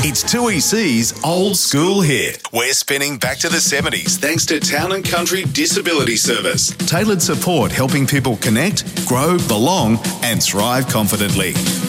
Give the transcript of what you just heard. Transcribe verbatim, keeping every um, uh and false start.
It's two E C's Old School Hit. We're spinning back to the seventies thanks to Town and Country Disability Service. Tailored support helping people connect, grow, belong and thrive confidently.